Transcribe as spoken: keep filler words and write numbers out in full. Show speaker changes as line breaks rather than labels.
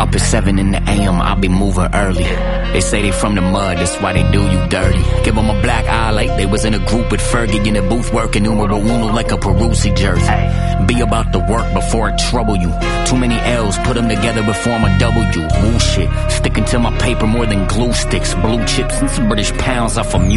Up at seven in the A M, I'll be moving early. They say they from the mud, that's why they do you dirty. Give them a black eye like they was in a group with Fergie in the booth working numero uno like a Peruzzi jersey. Be about the work before it trouble you. Too many L's, put them together before I'm a W. Bullshit, sticking to my paper more than glue sticks. Blue chips and some British pounds off of music.